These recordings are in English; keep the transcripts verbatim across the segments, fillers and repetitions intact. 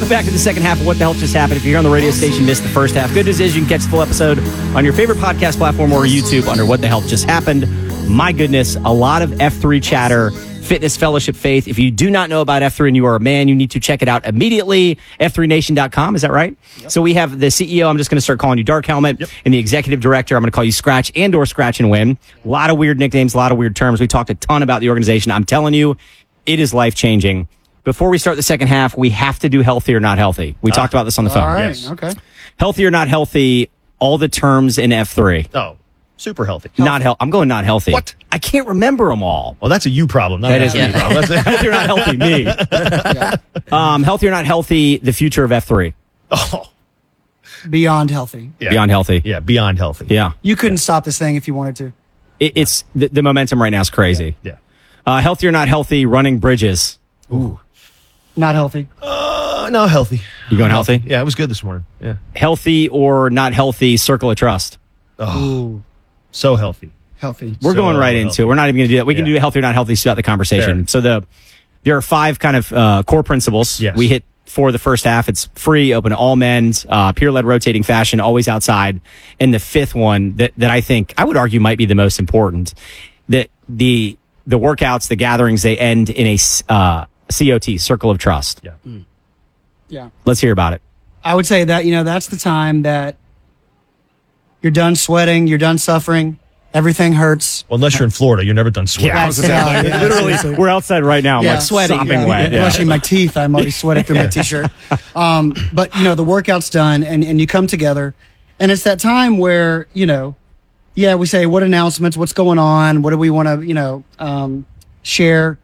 Welcome back to the second half of What the Hell Just Happened. If you're on the radio station, missed the first half. Good news is you can catch the full episode on your favorite podcast platform or YouTube under What the Hell Just Happened. My goodness, a lot of F three chatter, fitness, fellowship, faith. If you do not know about F three and you are a man, you need to check it out immediately. F three nation dot com, is that right? Yep. So we have the C E O. I'm just going to start calling you Dark Helmet. Yep. And the executive director, I'm going to call you Scratch and or Scratch and Win. A lot of weird nicknames, a lot of weird terms. We talked a ton about the organization. I'm telling you, it is life-changing. Before we start the second half, we have to do healthy or not healthy. We uh, talked about this on the phone. All right, yes. Okay. Healthy or not healthy, all the terms in F three. Oh, super healthy. healthy. Not healthy. I'm going not healthy. What? I can't remember them all. Well, that's a you problem. Not that a is yeah. a me problem. That's a healthy or not healthy, me. yeah. um, healthy or not healthy, the future of F three. Oh. Beyond healthy. Yeah. Beyond healthy. Yeah, beyond healthy. Yeah. You couldn't yeah. stop this thing if you wanted to. It, it's the, the momentum right now is crazy. Yeah. yeah. Uh, healthy or not healthy, running bridges. Ooh. Not healthy. Uh, no, healthy. You going healthy? Yeah, it was good this morning. Yeah. Healthy or not healthy, circle of trust. Oh, Ooh. So healthy. Healthy. We're so going right healthy. into it. We're not even going to do that. We yeah. can do healthy or not healthy throughout the conversation. Fair. So the there are five kind of uh, core principles. Yes. We hit for the first half. It's free, open to all men, uh, peer-led rotating fashion, always outside. And the fifth one that, that I think I would argue might be the most important, that the the workouts, the gatherings, they end in a uh, C O T, circle of trust. Yeah. Mm. Yeah. Let's hear about it. I would say that, you know, that's the time that you're done sweating, you're done suffering, everything hurts. Well, unless you're in Florida, you're never done sweating. Yeah, yeah, yeah, literally, seriously. we're outside right now. I'm yeah, like sweating, sopping yeah, wet. Yeah. Brushing my teeth. I'm already sweating through my t-shirt. Um, but, you know, the workout's done and, and you come together. And it's that time where, you know, yeah, we say, what announcements, what's going on? What do we want to, you know, um, share?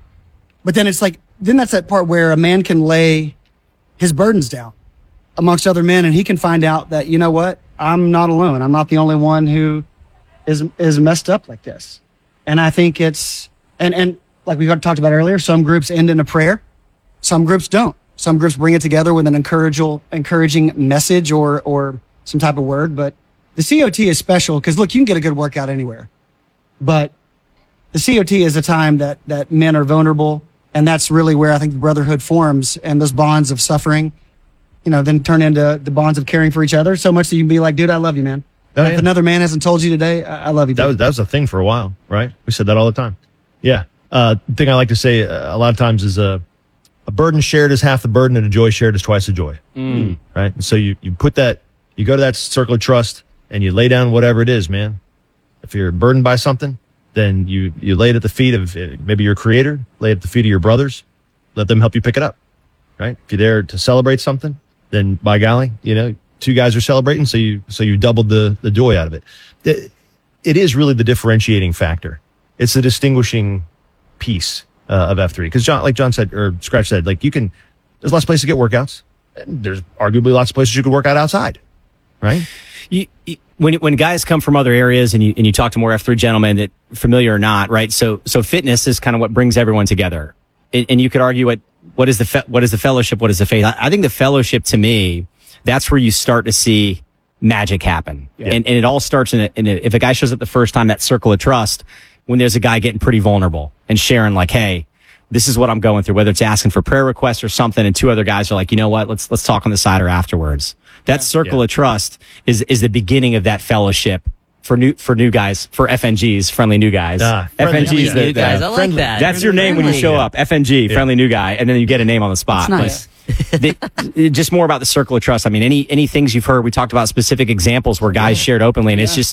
But then it's like, then that's that part where a man can lay his burdens down amongst other men and he can find out that, you know what, I'm not alone. I'm not the only one who is is messed up like this. And I think it's, and, and like we talked about earlier, some groups end in a prayer. Some groups don't. Some groups bring it together with an encouraging, encouraging message or, or some type of word. But the C O T is special because, look, you can get a good workout anywhere. But the C O T is a time that, that men are vulnerable. And that's really where I think the brotherhood forms, and those bonds of suffering, you know, then turn into the bonds of caring for each other so much that you can be like, dude, I love you, man. Oh, if yeah. another man hasn't told you today, I, I love you. Dude. That was, that was a thing for a while, right? We said that all the time. Yeah. Uh, the thing I like to say uh, a lot of times is uh, a burden shared is half the burden and a joy shared is twice the joy. Mm. Right? And so you, you put that, you go to that circle of trust and you lay down whatever it is, man. If you're burdened by something, then you, you lay it at the feet of uh, maybe your creator, lay it at the feet of your brothers, let them help you pick it up, right? If you're there to celebrate something, then by golly, you know, two guys are celebrating, so you so you doubled the, the joy out of it. it. It is really the differentiating factor. It's the distinguishing piece uh, of F three. Because John, like John said, or Scratch said, like you can, there's lots of places to get workouts. And there's arguably lots of places you could work out outside, right? You, you, when when guys come from other areas and you and you talk to more F three gentlemen, that familiar or not, right? So so fitness is kind of what brings everyone together, and, and you could argue what what is the fe- what is the fellowship, what is the faith? I, I think the fellowship, to me, that's where you start to see magic happen, yeah. and and it all starts in, a, in a, if a guy shows up the first time, that circle of trust, when there's a guy getting pretty vulnerable and sharing like, hey, this is what I'm going through, whether it's asking for prayer requests or something, and two other guys are like, you know what, let's let's talk on the side or afterwards. That circle yeah. of trust is is the beginning of that fellowship for new for new guys, for F N Gs, friendly new guys. Ah, F N Gs, friendly the, new guys. I like friendly. that. That's your name when you show up. F N G, Yeah. friendly new guy, and then you get a name on the spot. That's nice. But the, just more about the circle of trust. I mean, any any things you've heard? We talked about specific examples where guys Yeah. shared openly, and Yeah. it's just.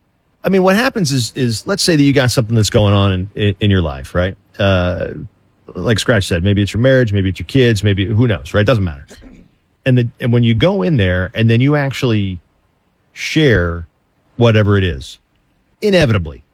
I mean, what happens is, is let's say that you got something that's going on in, in, in your life, right? Uh, like Scratch said, maybe it's your marriage, maybe it's your kids, maybe who knows, right? Doesn't matter. And the, and when you go in there and then you actually share whatever it is, inevitably,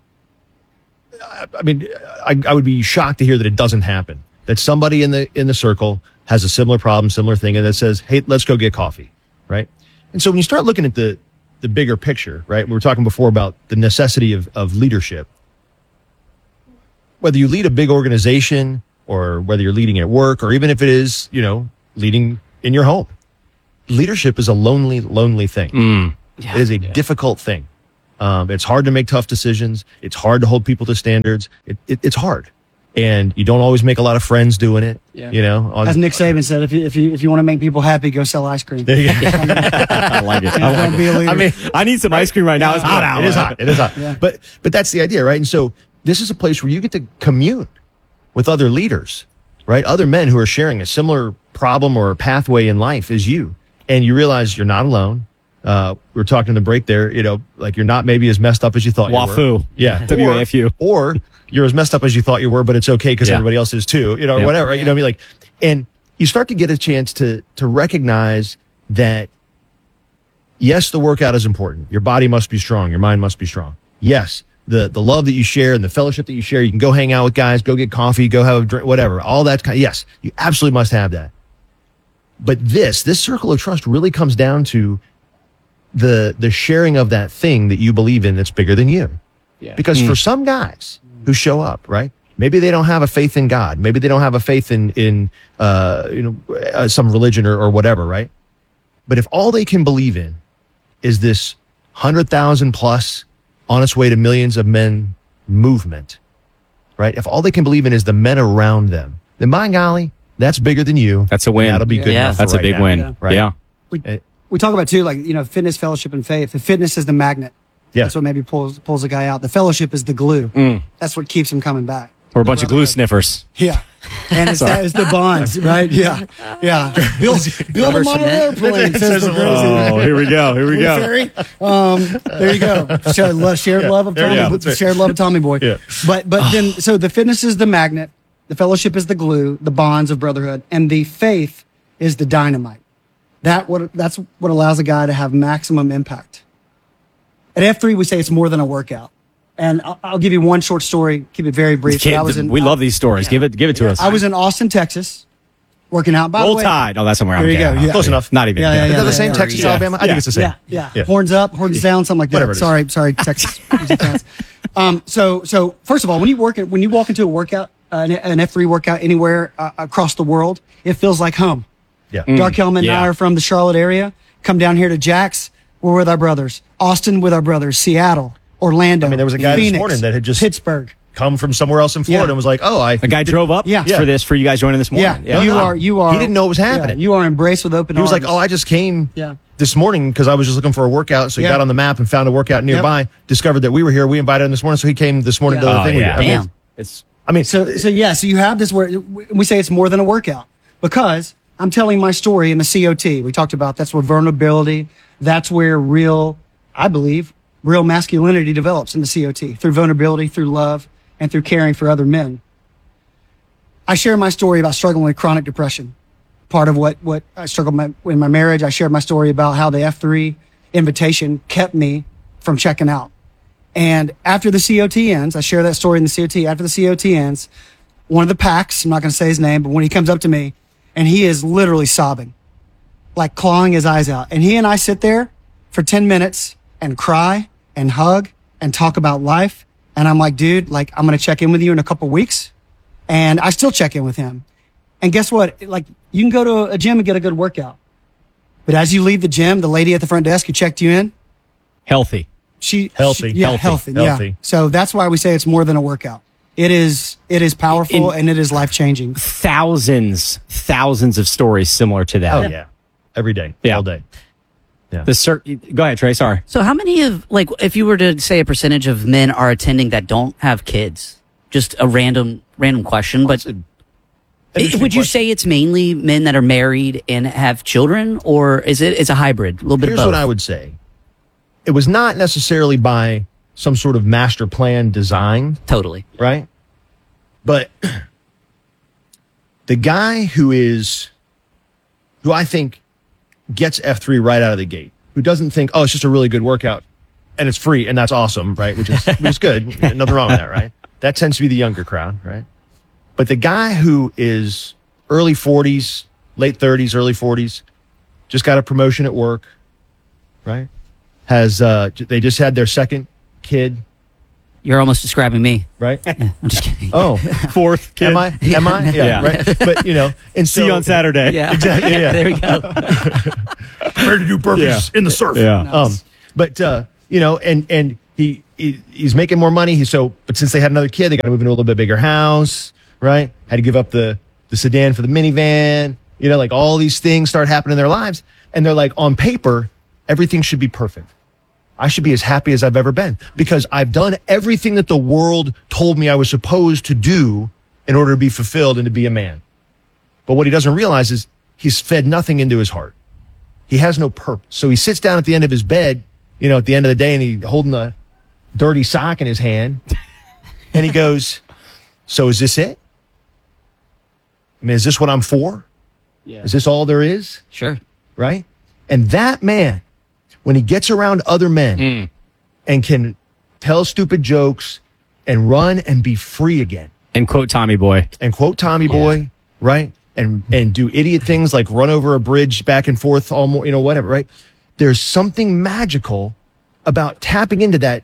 I, I mean, I, I would be shocked to hear that it doesn't happen. That somebody in the in the circle has a similar problem, similar thing, and that says, "Hey, let's go get coffee," right? And so when you start looking at the the bigger picture, right? We were talking before about the necessity of of leadership. Whether you lead a big organization or whether you're leading at work, or even if it is, you know, leading in your home, leadership is a lonely, lonely thing. Mm. Yeah, it is a yeah. difficult thing. Um, it's hard to make tough decisions. It's hard to hold people to standards. It, it, it's hard. and you don't always make a lot of friends doing it. Yeah. You know, on, As Nick Saban said, if you if you if you want to make people happy, go sell ice cream. there you go. I like it. I Don't like be a it. leader. I mean, I need some ice cream right now. It's hot out. It is hot. It is hot. Yeah. But but that's the idea, right? And so this is a place where you get to commune with other leaders, right? Other men who are sharing a similar problem or pathway in life as you, and you realize you're not alone. Uh, we were talking in the break there, you know, like you're not maybe as messed up as you thought you were. Wafu. Yeah. W A F U. Or, or you're as messed up as you thought you were, but it's okay because Yeah. everybody else is too, you know, or Yeah. whatever, right? You know what I mean? Like, and you start to get a chance to, to recognize that, yes, the workout is important. Your body must be strong. Your mind must be strong. Yes. The, the love that you share and the fellowship that you share, you can go hang out with guys, go get coffee, go have a drink, whatever, all that kind. Yes, you absolutely must have that. But this, this circle of trust really comes down to the, the sharing of that thing that you believe in that's bigger than you. Yeah. Because for some guys who show up, right? Maybe they don't have a faith in God. Maybe they don't have a faith in, in, uh, you know, uh, some religion or, or whatever, right? But if all they can believe in is this hundred thousand plus on its way to millions of men movement, right? If all they can believe in is the men around them, then by golly, that's bigger than you. That's a win. And that'll be good Yeah. enough for That's a right big now, win. Yeah. right? Yeah. We, Eh. we talk about too, like, you know, fitness, fellowship, and faith. The fitness is the magnet. Yeah. That's what maybe pulls pulls a guy out. The fellowship is the glue. Mm. That's what keeps him coming back. We're a bunch of glue sniffers. Yeah. And it's that is the bonds, right? Yeah. Yeah. Build, build them on an airplane, says the crazy. Oh, here we go. Here we Blue go. Fairy. Um, there you go. Shared love, shared love of there Tommy. you go. Bo- That's right. Shared love of Tommy Boy. Yeah. But but then so the fitness is the magnet, the fellowship is the glue, the bonds of brotherhood, and the faith is the dynamite. That what that's what allows a guy to have maximum impact. At F three, we say it's more than a workout. And I'll, I'll give you one short story. Keep it very brief. Can't- I was in, we love these stories. Give it, give it to us. I was in Austin, Texas, working out. By Roll the way, Tide. Oh, that's somewhere. There you okay. go, yeah. Close enough. Not even. Yeah, yeah, Is yeah. that the same yeah, Texas, yeah. Alabama? I Yeah. think it's the same. Yeah, yeah, Horns up, horns down, something like that. Whatever it is. Sorry, sorry, Texas. fans. um, so, so first of all, when you work at, when you walk into a workout, uh, an, an F three workout anywhere uh, across the world, it feels like home. Yeah. Dark Hellman and Yeah. I are from the Charlotte area. Come down here to Jack's. We're with our brothers. Austin with our brothers. Seattle, Orlando. I mean, there was a guy this Phoenix, morning that had just- Pittsburgh. Come from somewhere else in Florida Yeah. and was like, oh, I. A guy drove up Yeah. for this, for you guys joining this Yeah, morning. you no. are. You are. He didn't know it was happening. Yeah, you are embraced with open He was arms. like, oh, I just came Yeah. this morning because I was just looking for a workout. So he Yeah. got on the map and found a workout nearby, discovered that we were here. We invited him this morning. So he came this morning Yeah. to the Oh, thing. we yeah. did. I mean, Damn. It's I mean, So, so yeah, so you have this where we say it's more than a workout because I'm telling my story in the C O T. We talked about that's where vulnerability, that's where real, I believe, real masculinity develops in the C O T through vulnerability, through love, and through caring for other men. I share my story about struggling with chronic depression. Part of what, what I struggled my, in my marriage, I shared my story about how the F three invitation kept me from checking out. And after the C O T ends, I share that story in the C O T. After the C O T ends, one of the packs, I'm not going to say his name, but when he comes up to me and he is literally sobbing, like clawing his eyes out. And he and I sit there for ten minutes and cry and hug and talk about life. And I'm like, dude, like, I'm going to check in with you in a couple weeks. And I still check in with him. And guess what? Like, you can go to a gym and get a good workout. But as you leave the gym, the lady at the front desk who checked you in, healthy. she Healthy, she- yeah, healthy, healthy, healthy. yeah. So that's why we say it's more than a workout. It is, it is powerful In- and it is life changing. Thousands, thousands of stories similar to that. oh, yeah. Every day. Yeah. All day. The cir- Go ahead, Trey. Sorry. So how many of, like, if you were to say a percentage of men are attending that don't have kids? Just a random, random question, but Interesting would you question. say it's mainly men that are married and have children, or is it, it's a hybrid, a little bit Here's of both? what I would say. It was not necessarily by some sort of master plan design, Totally. right? But the guy who is, who I think gets F three right out of the gate, who doesn't think, oh, it's just a really good workout and it's free and that's awesome, right? Which is, which is good. Nothing wrong with that, right? That tends to be the younger crowd, right? But the guy who is early forties, late thirties, early forties, just got a promotion at work, right? Has, uh, they just had their second kid, You're almost describing me. right? I'm just kidding. Oh, Fourth kid. am I? Am I? Yeah, Yeah. right. But you know, and See so, you on Saturday. Yeah. Exactly, yeah. There we go. Ready to do burpees Yeah. in the surf. Yeah. Um, but uh, you know, and and he, he he's making more money. He so, but since they had another kid, they got to move into a little bit bigger house. right? Had to give up the, the sedan for the minivan. You know, like all these things start happening in their lives. And they're like, on paper, everything should be perfect. I should be as happy as I've ever been because I've done everything that the world told me I was supposed to do in order to be fulfilled and to be a man. But what he doesn't realize is he's fed nothing into his heart. He has no purpose. So he sits down at the end of his bed, you know, at the end of the day, and he's holding a dirty sock in his hand. And he goes, so is this it? I mean, is this what I'm for? Yeah. Is this all there is? Sure. Right? And that man, when he gets around other men Mm. and can tell stupid jokes and run and be free again, And quote Tommy Boy. and quote Tommy Boy, right? And and do idiot things like run over a bridge back and forth all more, you know, whatever, right? There's something magical about tapping into that,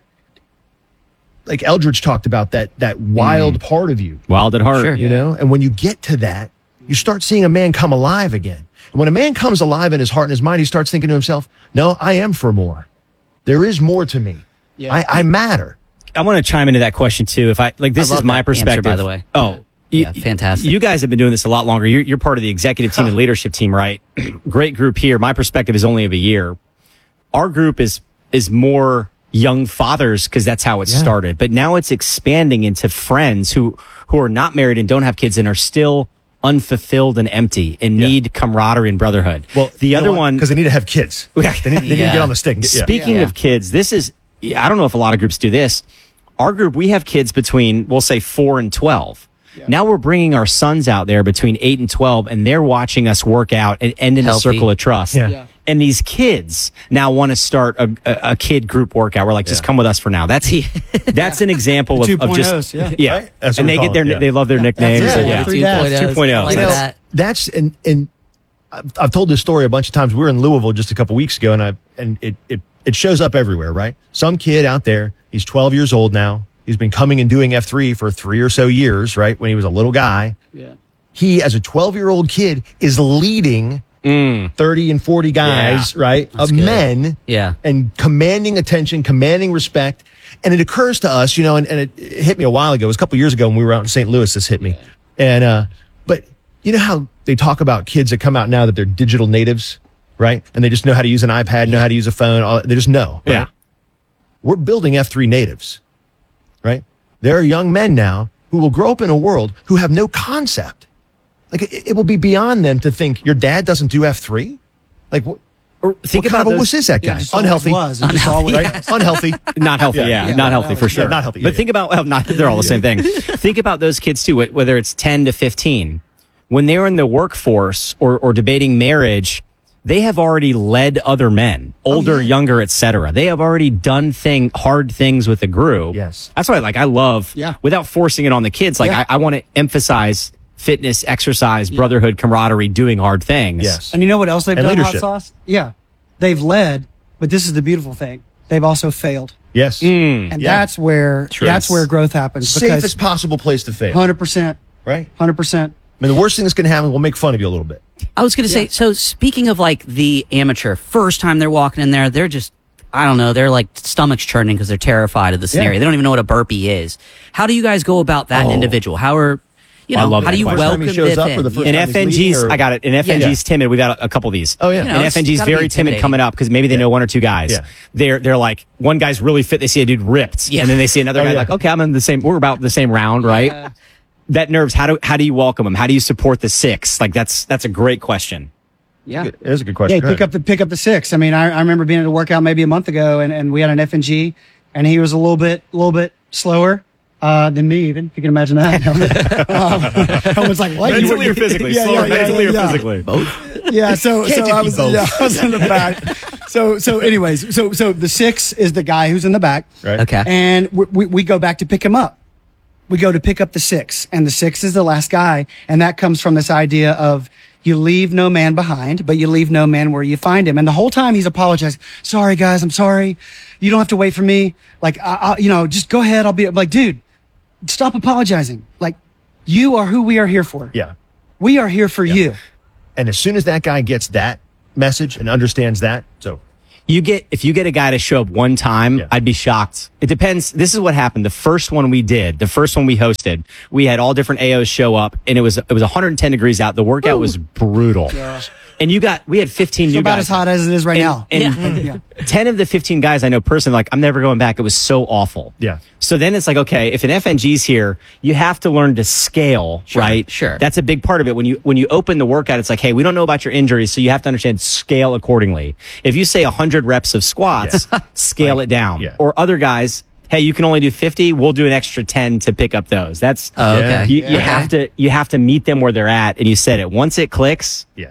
like Eldridge talked about, that that wild part of you, Wild at heart. Sure. you know? And when you get to that, you start seeing a man come alive again. And when a man comes alive in his heart and his mind, he starts thinking to himself, no, I am for more. There is more to me. Yeah. I, I matter. I want to chime into that question too. If I like, this I is love my that answer, perspective. by the way. Oh, Yeah, y- fantastic. You guys have been doing this a lot longer. You're, you're part of the executive team and leadership team, right? Great group here. My perspective is only of a year. Our group is is more young fathers because that's how it Yeah. started. But now it's expanding into friends who who are not married and don't have kids and are still unfulfilled and empty and Yeah. need camaraderie and brotherhood. Well, the other one, because they need to have kids. They need, they need to Yeah. get on the stick. And get, yeah. Speaking Yeah. of kids, this is, I don't know if a lot of groups do this. Our group, we have kids between, we'll say four and twelve. Now we're bringing our sons out there between eight and twelve, and they're watching us work out and end in a Healthy. circle of trust. Yeah. Yeah. And these kids now want to start a, a, a kid group workout. We're like, just Yeah. come with us for now. That's that's an example of, The of 2.0s, just yeah. yeah. Right? That's what And we they call get their it, yeah. they love their nicknames. it. and Yeah. yeah. Three dads. two point oh. I You like know, that. That's and and I've, I've told this story a bunch of times. We were in Louisville just a couple weeks ago, and I and it it it shows up everywhere, right? Some kid out there, he's twelve years old now. He's been coming and doing F three for three or so years, right? When he was a little guy, Yeah. he as a twelve year old kid is leading thirty and forty guys, right? Of good. men, Yeah. and commanding attention, commanding respect. And it occurs to us, you know, and, and it, it hit me a while ago. It was a couple years ago when we were out in Saint Louis. This hit me, and uh, but you know how they talk about kids that come out now that they're digital natives, right? And they just know how to use an iPad, know how to use a phone. All, they just know. Right? Yeah. We're building F three natives, right? There are young men now who will grow up in a world who have no concept. Like it, it will be beyond them to think your dad doesn't do F three. Like what? Or think what kind about of a those- wuss is that Yeah, guy? just always Unhealthy. was. It just always- Right? Unhealthy. Not healthy, yeah, Yeah, yeah. not healthy for Yeah, sure. not healthy, But yeah, think about well, not they're all the same thing. Think about those kids too. wh- Whether it's ten to fifteen, when they're in the workforce or or debating marriage, they have already led other men, older, younger, et cetera. They have already done thing hard things with the group. Yes. That's why, like, I love. Yeah. Without forcing it on the kids, like Yeah. I, I want to emphasize fitness, exercise, brotherhood, camaraderie, doing hard things. Yes. And you know what else they've And done, leadership. Hot Sauce? Yeah. They've led, but this is the beautiful thing. They've also failed. Yes. And Yeah. that's where True. that's where growth happens. Safest possible place to fail. one hundred percent. Right? one hundred percent. I mean, the worst thing that's going to happen, we'll make fun of you a little bit. I was going to say, so speaking of like the amateur, first time they're walking in there, they're just, I don't know, they're like stomachs churning because they're terrified of the scenario. Yeah. They don't even know what a burpee is. How do you guys go about that Oh. individual? How are, you I know, love how that do you question. First time welcome he shows them up or the in? first In time he's F N Gs, leading, or- I got it. In F N Gs, Yeah. timid. We got a, a couple of these. Oh, yeah. You know, In it's F N Gs, gotta be very timid intimidating. coming up because maybe they know one or two guys. Yeah. They're they're like one guy's really fit. They see a dude ripped, Yeah. and then they see another Oh, guy yeah. like, okay, I'm in the same. We're about the same round, right? That nerves. How do how do you welcome them? How do you support the six? Like that's that's a great question. Yeah. It is a good Yeah, question. you Go pick ahead. up the pick up the six. I mean, I, I remember being at a workout maybe a month ago, and, and we had an F N G, and he was a little bit a little bit slower uh, than me, even if you can imagine that. um, I was like, what? You Mentally were- or physically? Yeah, Slower yeah, yeah, mentally yeah, or yeah. physically? Both. Yeah, so Can't so you I be was both? yeah, I was in the back. So so anyways, so so the six is the guy who's in the back, Right. Okay. and we, we we go back to pick him up. We go to pick up the six, and the six is the last guy, and that comes from this idea of you leave no man behind, but you leave no man where you find him. And the whole time he's apologizing. Sorry, guys, I'm sorry. You don't have to wait for me. Like, I, I, you know, just go ahead. I'll be I'm like, dude, stop apologizing. Like, you are who we are here for. Yeah. We are here for you. And as soon as that guy gets that message and understands that, so You get if you get a guy to show up one time, Yeah. I'd be shocked. It depends. This is what happened. The first one we did, the first one we hosted, we had all different A Os show up, and it was it was one hundred ten degrees out. The workout was brutal, and you got we had fifteen It's new about guys. as hot as it is right now. And, Yeah. and ten of the fifteen guys I know personally, like I'm never going back. It was so awful. Yeah. So then it's like, okay, if an F N G's here, you have to learn to scale, right? sure. That's a big part of it. When you when you open the workout, it's like, hey, we don't know about your injuries, so you have to understand scale accordingly. If you say one hundred reps of squats, scale it down. Yeah. Or other guys, hey, you can only do fifty. We'll do an extra ten to pick up those. That's Oh, okay. Yeah. you, you Okay. have to you have to meet them where they're at, and you said it. Once it clicks, Yeah.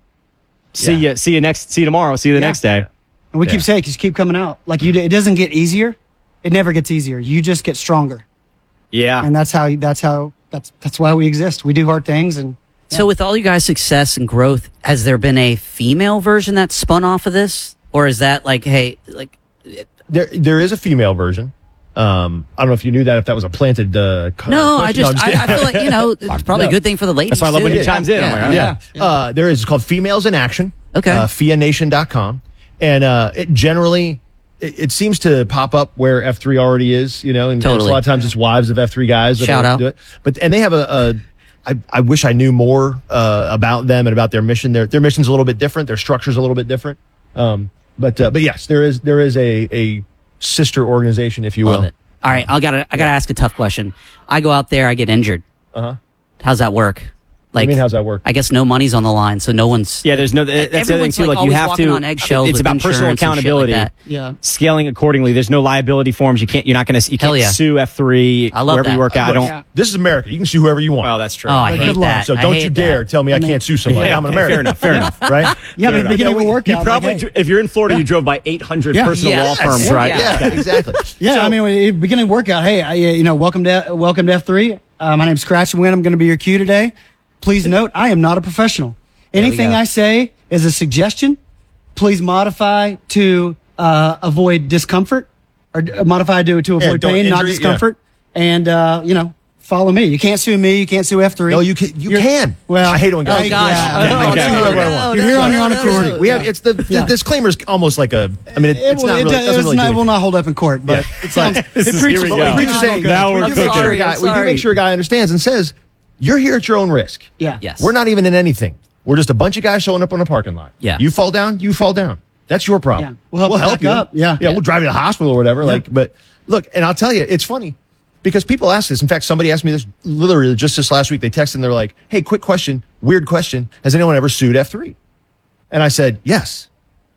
see Yeah. you see you next see you tomorrow. See you the Yeah. next day. And we Yeah. keep saying, just keep coming out. Like you, it doesn't get easier. It never gets easier. You just get stronger, Yeah. and that's how. That's how. That's that's why we exist. We do hard things, and So with all you guys' success and growth, has there been a female version that spun off of this? Or is that like, hey, like, There, there is a female version. Um, I don't know if you knew that, if that was a planted, uh, co- no, I question. just, I, I feel like, you know, it's probably a No. good thing for the ladies. That's why I love when too. he chimes in. I'm like, Yeah. yeah. Uh, there is, it's called Females in Action. Okay. Uh, F I A Nation dot com. And, uh, it generally, it, it seems to pop up where F three already is, you know, and, and Totally. a lot of times it's wives of F three guys. that Shout are- out. do it. But, and they have a, a I, I wish I knew more, uh, about them and about their mission. Their, their mission's a little bit different. Their structure's a little bit different. Um, but, uh, but yes, there is, there is a, a sister organization, if you will. Love it. All right, I gotta, I gotta ask a tough question. I go out there, I get injured. Uh huh. How's that work? What do you mean, how's that work? I guess no money's on the line, so no one's. Yeah, there's no. That's the other thing Everyone's, too. like, Like you always have walking to. on eggshells It's with about personal insurance and shit accountability. like that. yeah. Scaling accordingly. There's no liability forms. You can't. You're not going to. You Hell can't yeah. sue F three. I love wherever that. you work out. I don't. Yeah. This is America. You can sue whoever you want. Oh, that's true. Oh, I Good hate luck. that. So I don't hate you that. dare tell me I can't sue somebody. Yeah, I'm an okay, American. fair enough. Fair enough. Right? Yeah, but at the beginning of a You workout, probably, like, hey, if you're in Florida, you drove by eight hundred Yeah. personal law Yes. firms, Yeah. right? Yeah, exactly. yeah. So- I mean, when you beginning of workout. Hey, I, uh, you know, welcome to welcome to F three. Uh, my name's Scratch and Win. I'm going to be your cue today. Please note, I am not a professional. Anything go. I say is a suggestion. Please modify to uh, avoid discomfort, or d- modify to to avoid don't pain, not injury, discomfort. And uh, you know, follow me. You can't sue me. You can't sue F three. No, you can. You You're- can. Well, I hate it when guys. Oh, gosh. Yeah. Oh, I can okay. sue whoever I want. You're here on your own authority. We have. It's the, the Yeah. disclaimer's almost like a. I mean, it, It, it's will, not it, really. does- It doesn't it's really not, do it will anything. not hold up in court, but Yeah. it sounds. This it is- preaches, here we it go. preaches Now all we're good. Now we're we do make cooking. sure a guy, I'm we do sorry. make sure a guy understands and says, "You're here at your own risk." Yeah. Yes. We're not even in anything. We're just a bunch of guys showing up on a parking lot. Yeah. You fall down, you fall down. That's your problem. Yeah. We'll help you back you. up. Yeah. Yeah. We'll drive you to the hospital or whatever. Like, but look, and I'll tell you, it's funny because people ask this. In fact, somebody asked me this literally just this last week. They texted and they're like, "Hey, quick question, weird question. Has anyone ever sued F three?" And I said, "Yes."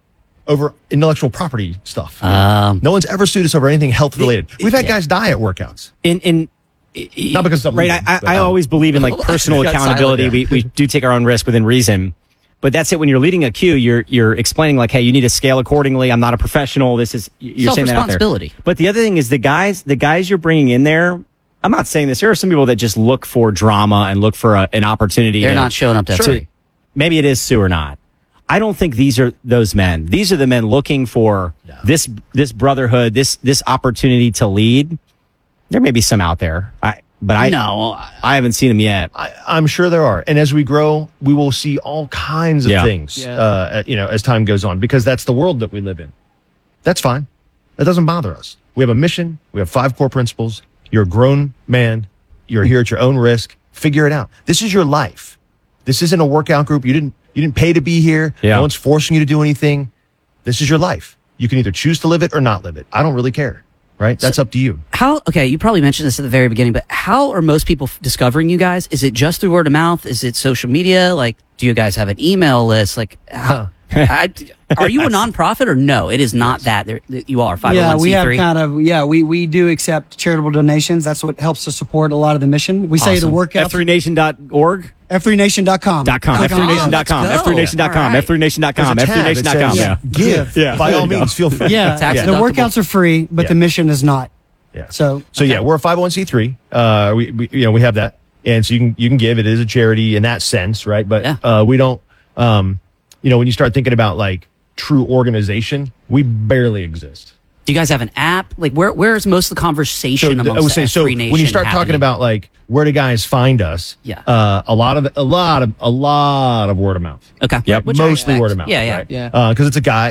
Over intellectual property stuff. Um, no one's ever sued us over anything health related. We've had yeah. guys die at workouts. In in. Not because of right. something I, legal, I, I but- always believe in like personal Got accountability. silent We there. we do take our own risk within reason. But that's it. When you're leading a queue, you're you're explaining like, hey, you need to scale accordingly. I'm not a professional. This is you're saying that out there. Self-responsibility. But the other thing is the guys the guys you're bringing in there. I'm not saying this. There are some people that just look for drama and look for a, an opportunity. They're to- not showing up to F three. Maybe it is Sue or not. I don't think these are those men. These are the men looking for this this brotherhood, this this opportunity to lead. There may be some out there, I, but I No. I haven't seen them yet. I, I'm sure there are. And as we grow, we will see all kinds of Yeah. things, Yeah. uh, you know, as time goes on, because that's the world that we live in. That's fine. That doesn't bother us. We have a mission. We have five core principles. You're a grown man. You're here at your own risk. Figure it out. This is your life. This isn't a workout group. You didn't, you didn't pay to be here. Yeah. No one's forcing you to do anything. This is your life. You can either choose to live it or not live it. I don't really care. Right? That's up to you. How, okay, you probably mentioned this at the very beginning, but how are most people f- discovering you guys? Is it just through word of mouth? Is it social media? Like, do you guys have an email list? Like, how, I, are you a nonprofit or no? It is not that. There, you are five oh one c three. Yeah, we have kind of, yeah, we, we do accept charitable donations. That's what helps to support a lot of the mission. We say the Awesome. workout, F three nation dot org F three nation dot com. dot com. Click F on three it. nation dot com. let's F three nation dot go. com. All right. F three nation dot com. There's F a three tab nation that dot com. says, Yeah. Give. Yeah. By There all you go. means, feel free. Yeah, Tax the deductible. workouts are free, but Yeah. the mission is not. Yeah. So, So yeah, we're a five oh one c three. Uh, we, we you know we have that, and so you can you can give. It is a charity in that sense, right? But Yeah. uh, we don't. Um, you know, when you start thinking about like true organization, we barely exist. Do you guys have an app? Like, where where is most of the So conversation th- amongst I would the say F so three when Nation you start talking happening? about like where do guys find us? Yeah. Uh, a lot of a lot of a lot of word of mouth. Okay. Yep. Which I Mostly expect. word of mouth. Yeah, yeah. Right? Yeah. Because it's a guy, and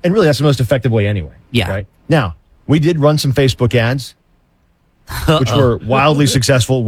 And really, that's the most effective way anyway. Yeah. Right. Now, we did run some Facebook ads, which were wildly successful.